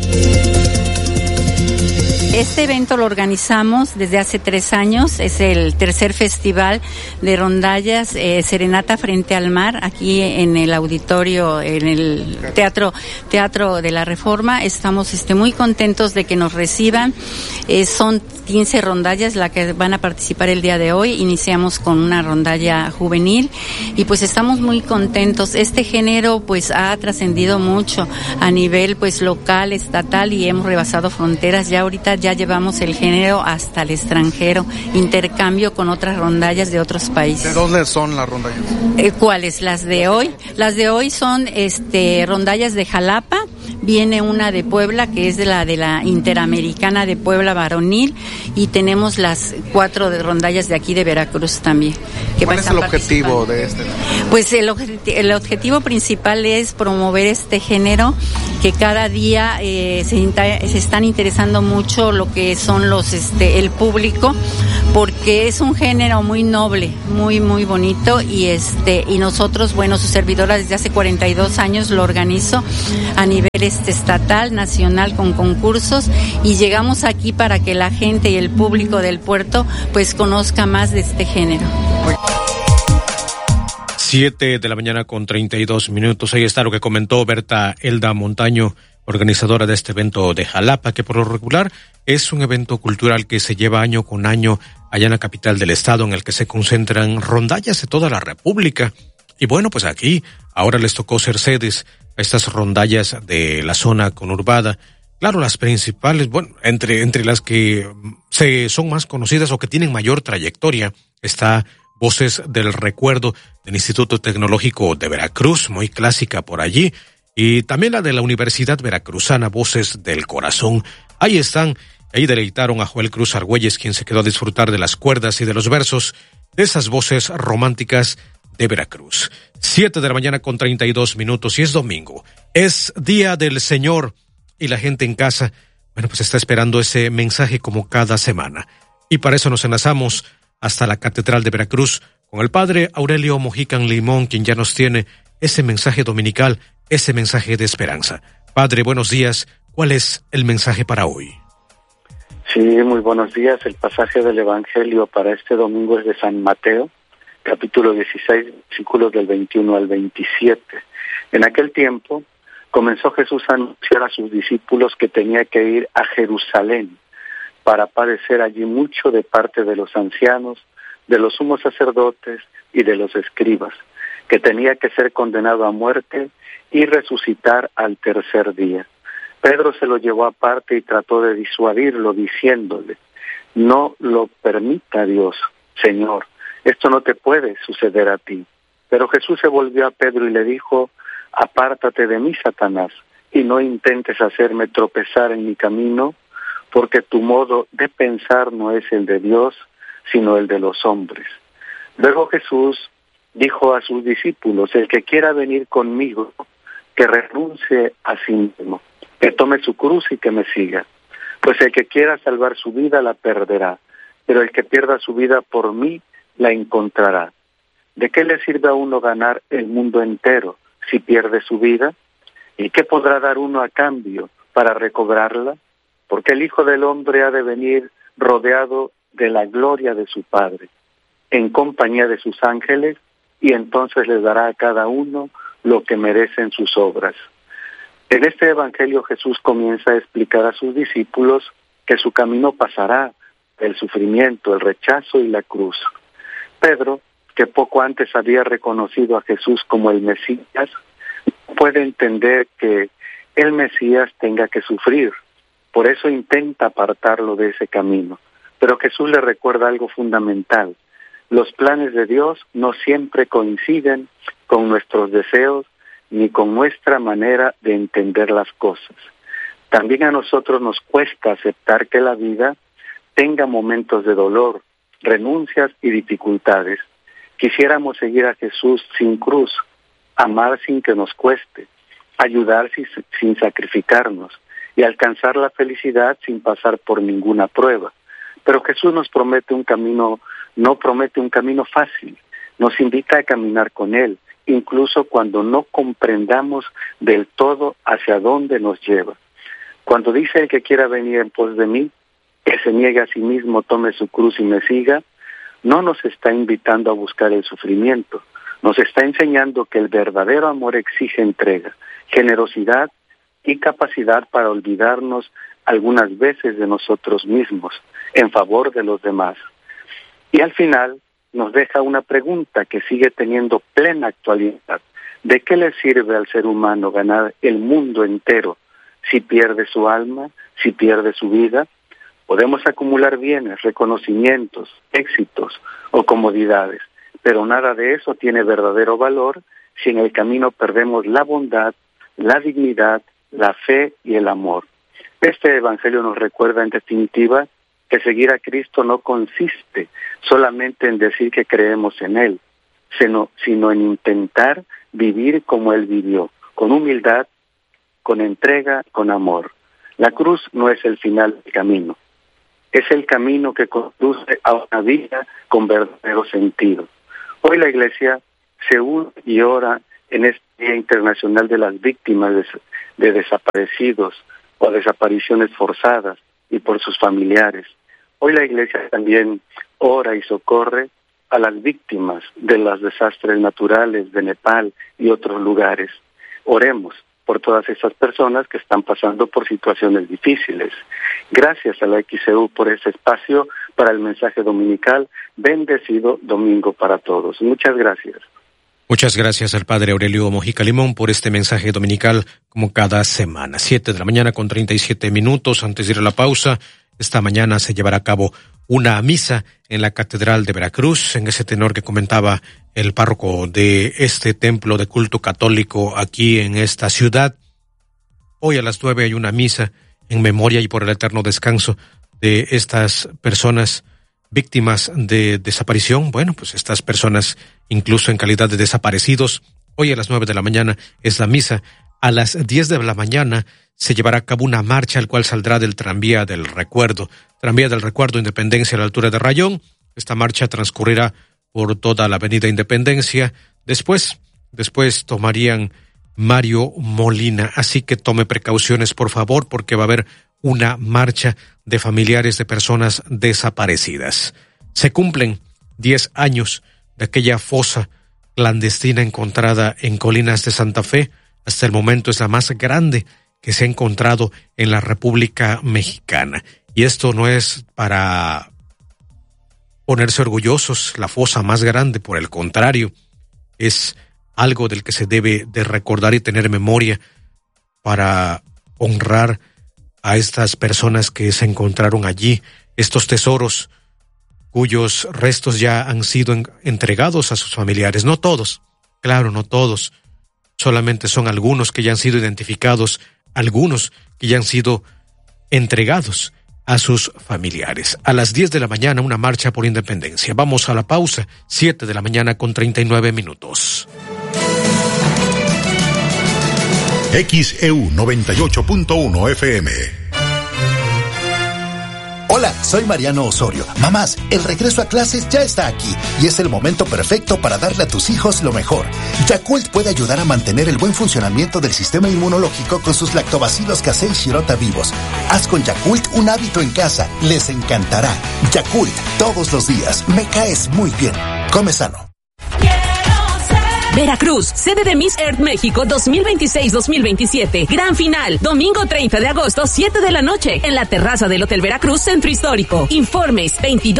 Este evento lo organizamos desde hace 3 años, es el tercer festival de rondallas, Serenata Frente al Mar, aquí en el auditorio, en el Teatro de la Reforma. Estamos muy contentos de que nos reciban. Son 15 rondallas las que van a participar el día de hoy. Iniciamos con una rondalla juvenil y pues estamos muy contentos. Este género pues ha trascendido mucho a nivel pues local, estatal, y hemos rebasado fronteras. Ya ahorita ya llevamos el género hasta el extranjero, intercambio con otras rondallas de otros países. ¿De dónde son las rondallas? ¿Cuáles? Las de hoy. Las de hoy son rondallas de Jalapa. Viene una de Puebla, que es de la Interamericana de Puebla varonil, y tenemos las 4 de rondallas de aquí de Veracruz también. ¿Cuál es el objetivo de este? Pues el objetivo principal es promover este género, que cada día se están interesando mucho lo que son el público, porque es un género muy noble, muy muy bonito, y nosotros, bueno, su servidora desde hace 42 años lo organizo a nivel estatal, nacional, con concursos, y llegamos aquí para que la gente y el público del puerto pues conozca más de este género. 7:32 a.m. Ahí está lo que comentó Berta Elda Montaño, organizadora de este evento de Jalapa, que por lo regular es un evento cultural que se lleva año con año allá en la capital del estado, en el que se concentran rondallas de toda la República. Y bueno, pues aquí ahora les tocó ser sedes a estas rondallas de la zona conurbada. Claro, las principales, bueno, entre las que son más conocidas o que tienen mayor trayectoria, está Voces del Recuerdo del Instituto Tecnológico de Veracruz, muy clásica por allí, y también la de la Universidad Veracruzana, Voces del Corazón. Ahí están, ahí deleitaron a Joel Cruz Argüelles, quien se quedó a disfrutar de las cuerdas y de los versos de esas voces románticas de Veracruz. 7:32 a.m. y es domingo, es Día del Señor, y la gente en casa, bueno, pues está esperando ese mensaje como cada semana. Y para eso nos enlazamos hasta la Catedral de Veracruz con el Padre Aurelio Mojican Limón, quien ya nos tiene ese mensaje dominical, ese mensaje de esperanza. Padre, buenos días. ¿Cuál es el mensaje para hoy? Sí, muy buenos días. El pasaje del Evangelio para este domingo es de San Mateo, capítulo 16, versículos del 21 al 27. En aquel tiempo comenzó Jesús a anunciar a sus discípulos que tenía que ir a Jerusalén para padecer allí mucho de parte de los ancianos, de los sumos sacerdotes y de los escribas, que tenía que ser condenado a muerte y resucitar al tercer día. Pedro se lo llevó aparte y trató de disuadirlo, diciéndole: no lo permita Dios, Señor, esto no te puede suceder a ti. Pero Jesús se volvió a Pedro y le dijo: apártate de mí, Satanás, y no intentes hacerme tropezar en mi camino, porque tu modo de pensar no es el de Dios, sino el de los hombres. Luego Jesús dijo a sus discípulos: el que quiera venir conmigo, que renuncie a sí mismo, que tome su cruz y que me siga. Pues el que quiera salvar su vida la perderá, pero el que pierda su vida por mí la encontrará. ¿De qué le sirve a uno ganar el mundo entero si pierde su vida? ¿Y qué podrá dar uno a cambio para recobrarla? Porque el Hijo del Hombre ha de venir rodeado de la gloria de su Padre, en compañía de sus ángeles, y entonces les dará a cada uno lo que merecen sus obras. En este Evangelio Jesús comienza a explicar a sus discípulos que su camino pasará el sufrimiento, el rechazo y la cruz. Pedro, que poco antes había reconocido a Jesús como el Mesías, puede entender que el Mesías tenga que sufrir. Por eso intenta apartarlo de ese camino. Pero Jesús le recuerda algo fundamental: los planes de Dios no siempre coinciden con nuestros deseos ni con nuestra manera de entender las cosas. También a nosotros nos cuesta aceptar que la vida tenga momentos de dolor, renuncias y dificultades. Quisiéramos seguir a Jesús sin cruz, amar sin que nos cueste, ayudar sin sacrificarnos y alcanzar la felicidad sin pasar por ninguna prueba. Pero Jesús nos promete un camino, no promete un camino fácil, nos invita a caminar con Él, incluso cuando no comprendamos del todo hacia dónde nos lleva. Cuando dice: el que quiera venir en pos de mí, que se niegue a sí mismo, tome su cruz y me siga, no nos está invitando a buscar el sufrimiento, nos está enseñando que el verdadero amor exige entrega, generosidad y capacidad para olvidarnos algunas veces de nosotros mismos en favor de los demás. Y al final nos deja una pregunta que sigue teniendo plena actualidad: ¿de qué le sirve al ser humano ganar el mundo entero si pierde su alma, si pierde su vida? Podemos acumular bienes, reconocimientos, éxitos o comodidades, pero nada de eso tiene verdadero valor si en el camino perdemos la bondad, la dignidad, la fe y el amor. Este Evangelio nos recuerda en definitiva que seguir a Cristo no consiste solamente en decir que creemos en Él, sino en intentar vivir como Él vivió, con humildad, con entrega, con amor. La cruz no es el final del camino, es el camino que conduce a una vida con verdadero sentido. Hoy la Iglesia se une y ora en este Día Internacional de las Víctimas de desaparecidos o desapariciones forzadas y por sus familiares. Hoy la Iglesia también ora y socorre a las víctimas de los desastres naturales de Nepal y otros lugares. Oremos por todas esas personas que están pasando por situaciones difíciles. Gracias a la XEU por ese espacio para el mensaje dominical. Bendecido domingo para todos. Muchas gracias. Muchas gracias al Padre Aurelio Mojica Limón por este mensaje dominical como cada semana. 7:37 a.m. Antes de ir a la pausa, esta mañana se llevará a cabo una misa en la Catedral de Veracruz, en ese tenor que comentaba el párroco de este templo de culto católico aquí en esta ciudad. Hoy a las 9 hay una misa en memoria y por el eterno descanso de estas personas víctimas de desaparición. Bueno, pues estas personas incluso en calidad de desaparecidos. Hoy a las 9 de la mañana es la misa. A las 10 de la mañana se llevará a cabo una marcha al cual saldrá del Tranvía del Recuerdo. Tranvía del Recuerdo, Independencia a la altura de Rayón. Esta marcha transcurrirá por toda la avenida Independencia. Después tomarían Mario Molina. Así que tome precauciones, por favor, porque va a haber una marcha de familiares de personas desaparecidas. Se cumplen 10 años de aquella fosa clandestina encontrada en Colinas de Santa Fe. Hasta el momento es la más grande que se ha encontrado en la República Mexicana. Y esto no es para ponerse orgullosos, la fosa más grande, por el contrario, es algo del que se debe de recordar y tener memoria para honrar a estas personas que se encontraron allí, estos tesoros cuyos restos ya han sido entregados a sus familiares. No todos, claro, no todos, solamente son algunos que ya han sido identificados algunos que ya han sido entregados a sus familiares. A las 10 de la mañana, una marcha por independencia. Vamos a la pausa, 7 de la mañana con 39 minutos. XEU 98.1 FM. Hola, soy Mariano Osorio. Mamás, el regreso a clases ya está aquí y es el momento perfecto para darle a tus hijos lo mejor. Yakult puede ayudar a mantener el buen funcionamiento del sistema inmunológico con sus lactobacilos casei shirota vivos. Haz con Yakult un hábito en casa. Les encantará. Yakult, todos los días. Me caes muy bien. Come sano. Veracruz, sede de Miss Earth México 2026-2027. Gran final, domingo 30 de agosto, 7 de la noche, en la terraza del Hotel Veracruz, Centro Histórico. Informes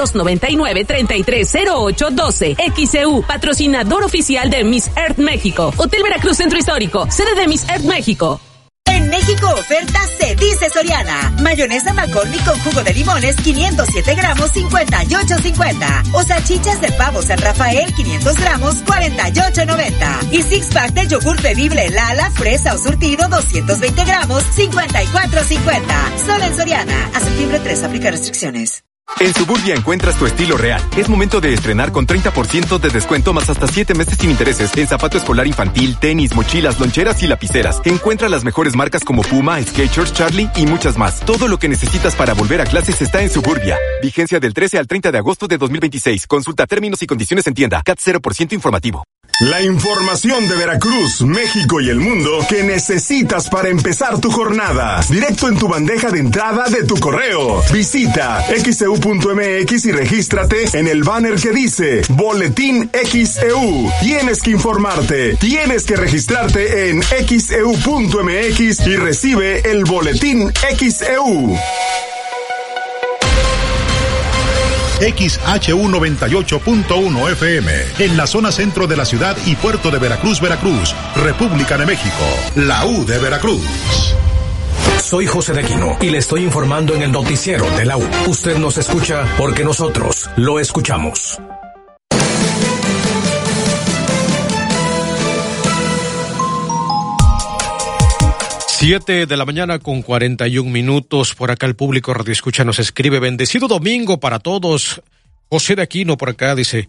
2299-330812. XEU, patrocinador oficial de Miss Earth México. Hotel Veracruz, Centro Histórico, sede de Miss Earth México. En México, oferta se dice Soriana. Mayonesa McCormick con jugo de limones, 507 gramos, 58.50. O salchichas de pavo San Rafael, 500 gramos, 48.90. Y six pack de yogur bebible Lala, fresa o surtido, 220 gramos, 54.50. Solo en Soriana. A septiembre 3, aplica restricciones. En Suburbia encuentras tu estilo real. Es momento de estrenar con 30% de descuento más hasta 7 meses sin intereses en zapato escolar infantil, tenis, mochilas, loncheras y lapiceras. Encuentra las mejores marcas como Puma, Skechers, Charlie y muchas más. Todo lo que necesitas para volver a clases está en Suburbia. Vigencia del 13 al 30 de agosto de 2026. Consulta términos y condiciones en tienda. CAT 0% informativo. La información de Veracruz, México y el mundo que necesitas para empezar tu jornada. Directo en tu bandeja de entrada de tu correo. Visita xeu.mx y regístrate en el banner que dice Boletín XEU. Tienes que informarte, tienes que registrarte en xeu.mx y recibe el Boletín XEU. XHU 98.1 FM, en la zona centro de la ciudad y puerto de Veracruz, Veracruz, República de México, la U de Veracruz. Soy José de Aquino y le estoy informando en el noticiero de la U. Usted nos escucha porque nosotros lo escuchamos. Siete de la mañana con 41 minutos. Por acá el público Radio Escucha nos escribe: bendecido domingo para todos. José de Aquino por acá dice: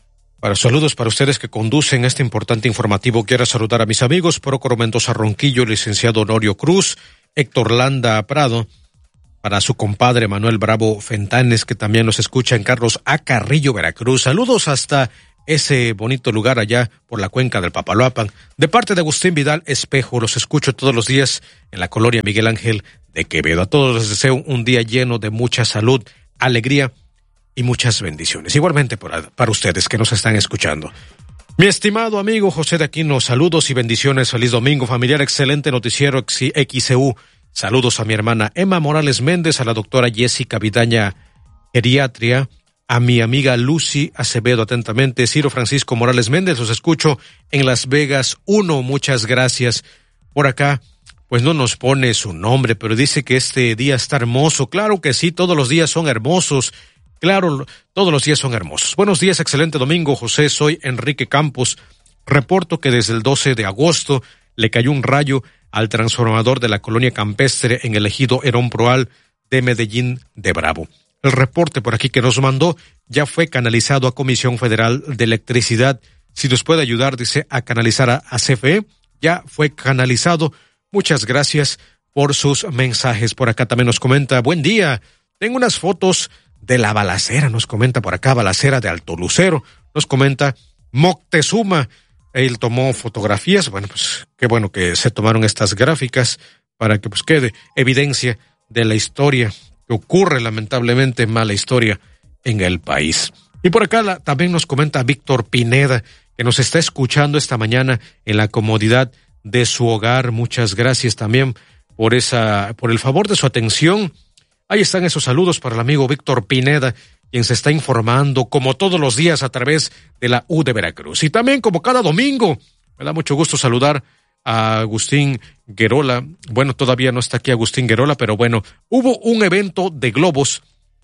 saludos para ustedes que conducen este importante informativo. Quiero saludar a mis amigos Prócoro Mendoza Ronquillo, licenciado Honorio Cruz, Héctor Landa Prado, para su compadre Manuel Bravo Fentanes, que también nos escucha en Carlos A. Carrillo, Veracruz. Saludos hasta ese bonito lugar allá por la cuenca del Papaloapan. De parte de Agustín Vidal Espejo, los escucho todos los días en la colonia Miguel Ángel de Quevedo. A todos les deseo un día lleno de mucha salud, alegría y muchas bendiciones. Igualmente para ustedes que nos están escuchando. Mi estimado amigo José de Aquino, saludos y bendiciones. Feliz domingo familiar, excelente noticiero XEU. Saludos a mi hermana Emma Morales Méndez, a la doctora Jessica Vidaña Geriatria, a mi amiga Lucy Acevedo, atentamente, Ciro Francisco Morales Méndez, los escucho en Las Vegas 1, muchas gracias. Por acá, pues no nos pone su nombre, pero dice que este día está hermoso. Claro que sí, todos los días son hermosos. Claro, todos los días son hermosos. Buenos días, excelente domingo, José. Soy Enrique Campos. Reporto que desde el 12 de agosto le cayó un rayo al transformador de la colonia campestre en el ejido Herón Proal de Medellín de Bravo. El reporte por aquí que nos mandó ya fue canalizado a Comisión Federal de Electricidad. Si nos puede ayudar, dice, a canalizar a CFE, ya fue canalizado. Muchas gracias por sus mensajes. Por acá también nos comenta: buen día, tengo unas fotos de la balacera, nos comenta por acá, balacera de Alto Lucero. Nos comenta Moctezuma, él tomó fotografías. Bueno, pues qué bueno que se tomaron estas gráficas para que pues quede evidencia de la historia que ocurre, lamentablemente, mala historia en el país. Y por acá también nos comenta Víctor Pineda, que nos está escuchando esta mañana en la comodidad de su hogar. Muchas gracias también por el favor de su atención. Ahí están esos saludos para el amigo Víctor Pineda, quien se está informando como todos los días a través de la U de Veracruz. Y también como cada domingo, me da mucho gusto saludar a Agustín Guerola. Bueno, todavía no está aquí Agustín Guerola, pero bueno, hubo un evento de globos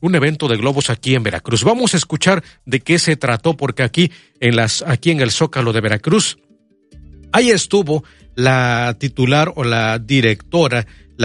aquí en Veracruz. Vamos a escuchar de qué se trató, porque aquí en el Zócalo de Veracruz, ahí estuvo la titular o la directora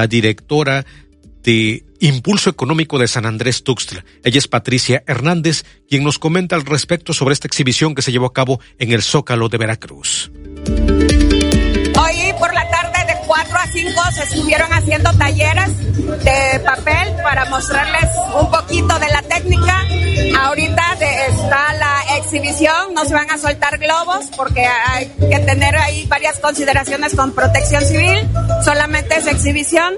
de Impulso Económico de San Andrés Tuxtla. Ella es Patricia Hernández, quien nos comenta al respecto sobre esta exhibición que se llevó a cabo en el Zócalo de Veracruz. Hoy por la tarde de 4 a 5 se estuvieron haciendo talleres de papel para mostrarles un poquito de la técnica. Ahorita está la exhibición, no se van a soltar globos porque hay que tener ahí varias consideraciones con Protección Civil, solamente es exhibición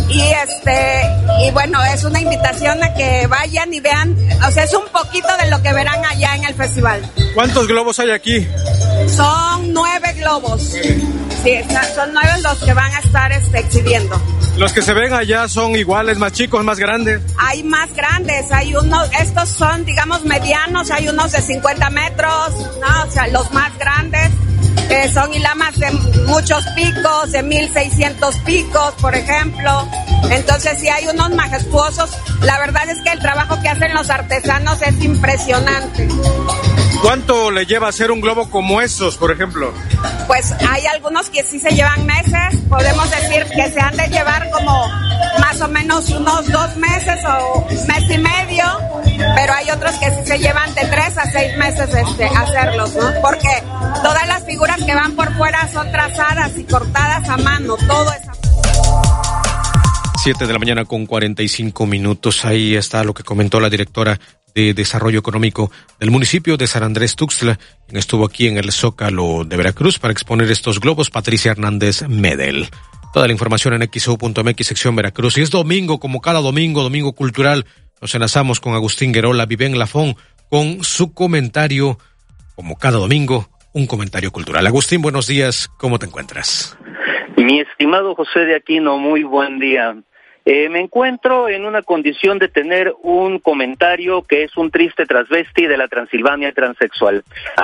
y bueno, es una invitación a que vayan y vean, o sea, es un poquito de lo que verán allá en el festival. ¿Cuántos globos hay aquí? Son 9 globos. Sí, son 9 los que van a estar exhibiendo. ¿Los que se ven allá son iguales, más chicos, más grandes? Hay más grandes, hay unos, estos son, digamos, medianos, hay unos de 50 metros, ¿no? O sea, los más grandes son hilamas de muchos picos, de 1600 picos, por ejemplo. Entonces, sí hay unos majestuosos. La verdad es que el trabajo que hacen los artesanos es impresionante. ¿Cuánto le lleva hacer un globo como esos, por ejemplo? Pues hay algunos que sí se llevan meses, podemos decir que se han de llevar como más o menos unos 2 meses o mes y medio, pero hay otros que sí se llevan de 3 a 6 meses hacerlos, ¿no? Porque todas las figuras que van por fuera son trazadas y cortadas a mano, todo es a mano. 7 de la mañana con 45 minutos. Ahí está lo que comentó la directora de Desarrollo Económico del municipio de San Andrés Tuxtla, quien estuvo aquí en el Zócalo de Veracruz para exponer estos globos, Patricia Hernández Medel. Toda la información en xeu.mx, sección Veracruz. Y es domingo, como cada domingo, domingo cultural. Nos enlazamos con Agustín Guerola, Viven Lafón, con su comentario, como cada domingo, un comentario cultural. Agustín, buenos días, ¿cómo te encuentras? Mi estimado José de Aquino, muy buen día. Me encuentro en una condición de tener un comentario que es un triste transvesti de la Transilvania transexual.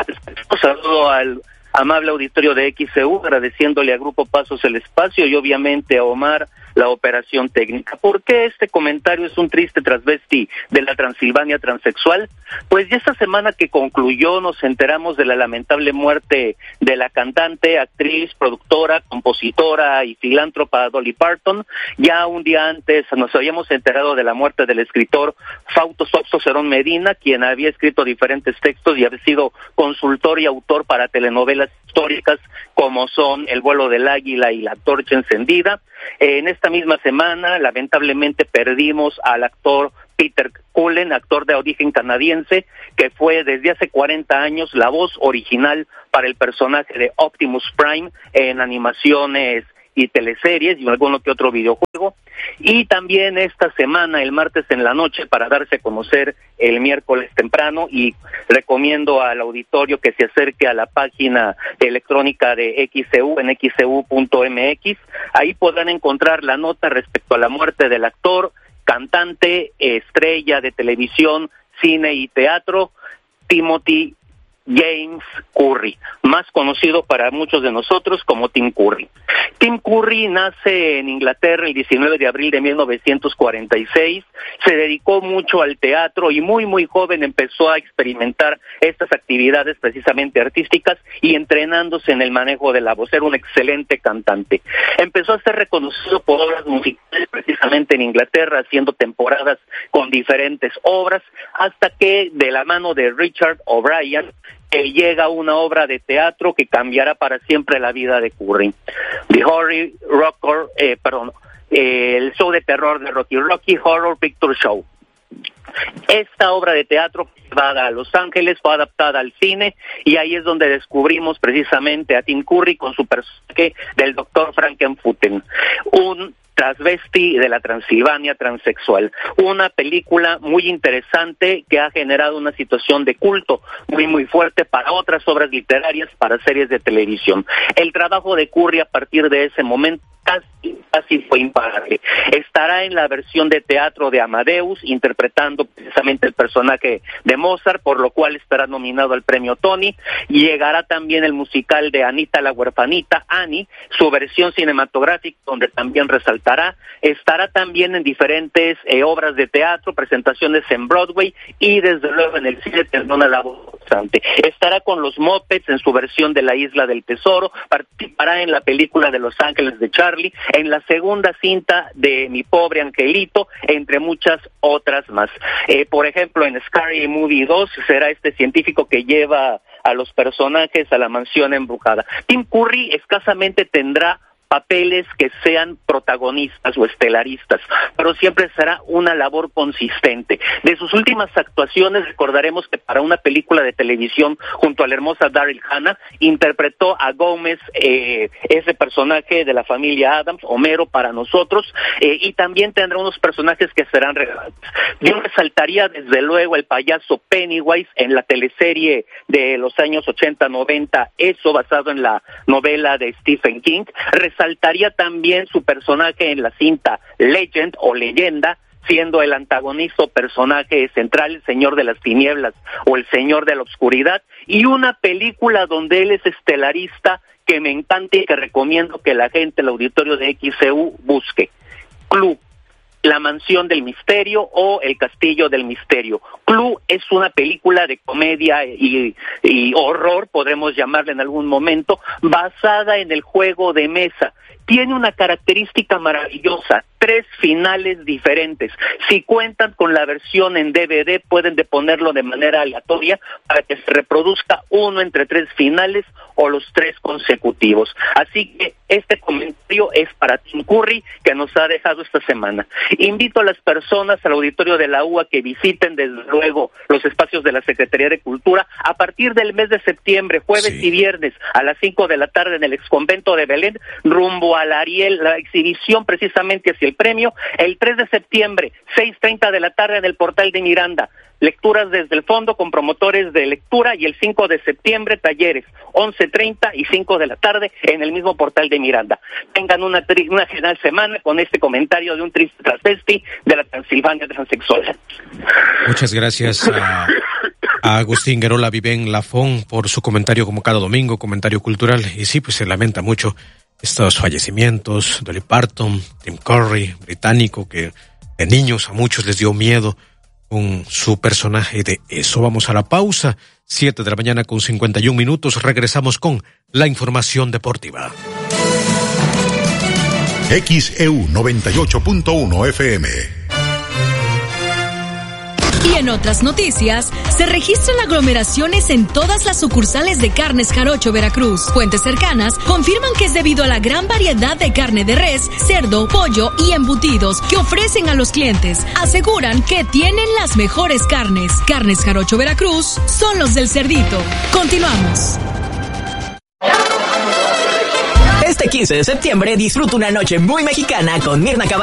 Un saludo al amable auditorio de XEU, agradeciéndole a Grupo Pasos el espacio y obviamente a Omar la operación técnica. ¿Por qué este comentario es un triste transvesti de la Transilvania transexual? Pues ya esta semana que concluyó nos enteramos de la lamentable muerte de la cantante, actriz, productora, compositora y filántropa Dolly Parton. Ya un día antes nos habíamos enterado de la muerte del escritor Fausto Soxo Cerón Medina, quien había escrito diferentes textos y había sido consultor y autor para telenovelas históricas como son El vuelo del águila y La torcha encendida. En esta misma semana, lamentablemente, perdimos al actor Peter Cullen, actor de origen canadiense, que fue desde hace 40 años la voz original para el personaje de Optimus Prime en animaciones y teleseries y alguno que otro videojuego. Y también esta semana, el martes en la noche, para darse a conocer el miércoles temprano, y recomiendo al auditorio que se acerque a la página electrónica de XEU en xeu.mx. Ahí podrán encontrar la nota respecto a la muerte del actor, cantante, estrella de televisión, cine y teatro, Timothy James Curry, más conocido para muchos de nosotros como Tim Curry. Tim Curry nace en Inglaterra el 19 de abril de 1946, se dedicó mucho al teatro y muy joven empezó a experimentar estas actividades precisamente artísticas y entrenándose en el manejo de la voz. Era un excelente cantante. Empezó a ser reconocido por obras musicales precisamente en Inglaterra, haciendo temporadas con diferentes obras, hasta que de la mano de Richard O'Brien llega una obra de teatro que cambiará para siempre la vida de Curry. El show de terror de Rocky Horror Picture Show. Esta obra de teatro fue llevada a Los Ángeles, fue adaptada al cine, y ahí es donde descubrimos precisamente a Tim Curry con su personaje del Dr. Frankenfutten, un transvesti de la Transilvania transexual. Una película muy interesante que ha generado una situación de culto muy fuerte para otras obras literarias, para series de televisión. El trabajo de Curry a partir de ese momento casi fue imparable. Estará en la versión de teatro de Amadeus, interpretando precisamente el personaje de Mozart, por lo cual estará nominado al premio Tony. Llegará también el musical de Anita la huerfanita, Annie, su versión cinematográfica, donde también resaltará. Estará también en diferentes obras de teatro, presentaciones en Broadway y desde luego en el cine tendrá una labor interesante. Estará con los Muppets en su versión de La Isla del Tesoro, participará en la película de Los Ángeles de Charlie, en la segunda cinta de Mi Pobre Angelito, entre muchas otras más. Por ejemplo, en Scary Movie 2 será este científico que lleva a los personajes a la mansión embrujada. Tim Curry escasamente tendrá papeles que sean protagonistas o estelaristas, pero siempre será una labor consistente. De sus últimas actuaciones recordaremos que para una película de televisión junto a la hermosa Daryl Hannah interpretó a Gómez, ese personaje de la familia Addams, Homero para nosotros, y también tendrá unos personajes que serán relevantes. Yo resaltaría desde luego el payaso Pennywise en la teleserie de los años 80-90, eso basado en la novela de Stephen King. Resaltaría también su personaje en la cinta Legend o Leyenda, siendo el antagonista o personaje central, el Señor de las Tinieblas o el Señor de la Oscuridad, y una película donde él es estelarista que me encanta y que recomiendo que la gente, el auditorio de XEU, busque. Clue, La Mansión del Misterio o El Castillo del Misterio. Clue es una película de comedia y horror, podremos llamarla en algún momento, basada en el juego de mesa. Tiene una característica maravillosa, 3 finales diferentes. Si cuentan con la versión en DVD, pueden ponerlo de manera aleatoria para que se reproduzca uno entre 3 finales o los 3 consecutivos. Así que este comentario es para Tim Curry, que nos ha dejado esta semana. Invito a las personas al auditorio de la UA que visiten desde luego los espacios de la Secretaría de Cultura a partir del mes de septiembre, jueves y viernes a las 5 de la tarde en el exconvento de Belén, rumbo al Ariel, la exhibición precisamente hacia el premio. El 3 de septiembre, 6:30 de la tarde en el portal de Miranda, lecturas desde el fondo con promotores de lectura, y el 5 de septiembre talleres, 11:30 y 5 de la tarde en el mismo portal de Miranda. Tengan una genial semana con este comentario de un triste transvesti de la Transilvania transexual. Muchas gracias a Agustín Guerola Viven Lafón por su comentario como cada domingo, comentario cultural. Y sí, pues se lamenta mucho estos fallecimientos, Dolly Parton, Tim Curry, británico, que de niños a muchos les dio miedo con su personaje de eso. Vamos a la pausa, 7 de la mañana con 51 minutos, regresamos con la información deportiva. XEU 98.1 FM. Y en otras noticias, se registran aglomeraciones en todas las sucursales de Carnes Jarocho Veracruz. Fuentes cercanas confirman que es debido a la gran variedad de carne de res, cerdo, pollo y embutidos que ofrecen a los clientes. Aseguran que tienen las mejores carnes. Carnes Jarocho Veracruz son los del cerdito. Continuamos. Este 15 de septiembre disfruta una noche muy mexicana con Mirna Caballero